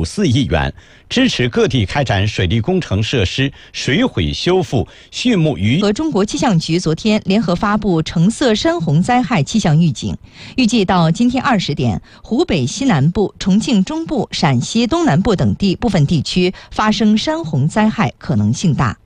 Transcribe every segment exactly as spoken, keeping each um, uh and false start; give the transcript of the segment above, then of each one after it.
五四亿元，支持各地开展水利工程设施水毁修复、畜牧渔。 和中国气象局昨天联合发布橙色山洪灾害气象预警，预计到今天二十点，湖北西南部、重庆中部、陕西东南部等地部分地区发生山洪灾害可能性大。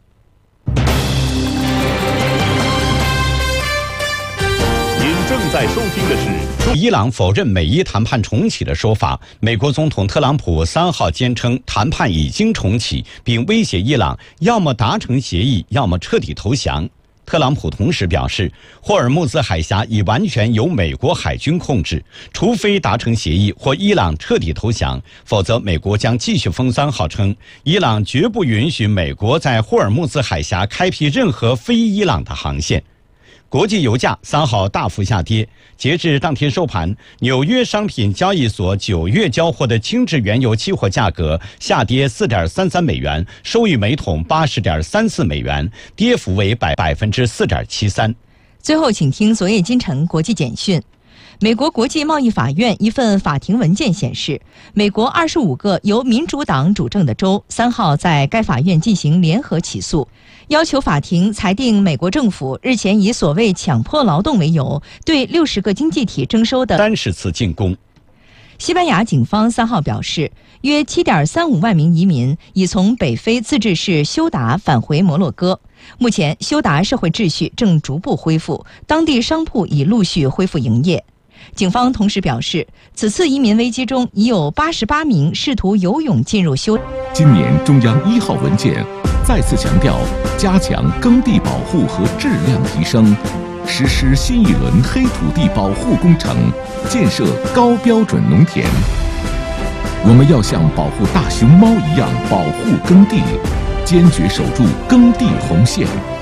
您正在收听的是伊朗否认美伊谈判重启的说法。美国总统特朗普三号坚称谈判已经重启，并威胁伊朗要么达成协议，要么彻底投降。特朗普同时表示，霍尔木兹海峡已完全由美国海军控制，除非达成协议或伊朗彻底投降，否则美国将继续封三号称，伊朗绝不允许美国在霍尔木兹海峡开辟任何非伊朗的航线。国际油价三号大幅下跌，截至当天收盘，纽约商品交易所九月交货的轻质原油期货价格下跌四点三三美元，收于每桶八十点三四美元，跌幅为百百分之四点七三。 最后，请听昨夜今晨国际简讯。美国国际贸易法院一份法庭文件显示，美国二十五个由民主党主政的州三号在该法院进行联合起诉，要求法庭裁定美国政府日前以所谓强迫劳动为由，对六十个经济体征收的三十次进攻。 西班牙警方三号表示，约七点三五万名移民已从北非自治市休达返回摩洛哥。目前，休达社会秩序正逐步恢复，当地商铺已陆续恢复营业。警方同时表示，此次移民危机中已有八十八名试图游泳进入休。 今年中央一号文件再次强调，加强耕地保护和质量提升，实施新一轮黑土地保护工程，建设高标准农田。我们要像保护大熊猫一样保护耕地，坚决守住耕地红线。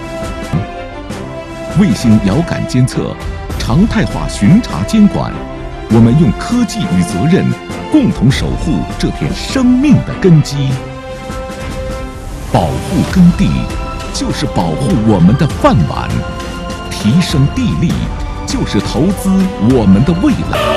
卫星遥感监测，常态化巡查监管，我们用科技与责任共同守护这片生命的根基。保护耕地，就是保护我们的饭碗；提升地力，就是投资我们的未来。